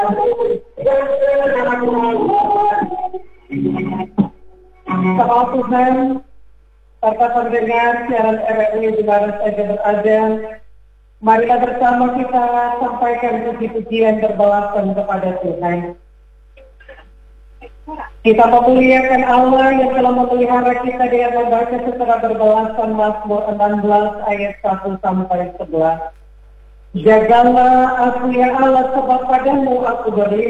Sama Tuhan, serta pendengar siaran RRI di mana saja berada, marilah bersama kita sampaikan puji-pujian berbalasan kepada Tuhan. Kita memuliakan Allah yang telah memelihara kita dengan membaca secara berbalasan Mazmur 16 ayat 1 sampai 11. Jagalah aku ya Allah, sebab padamu aku berlindung.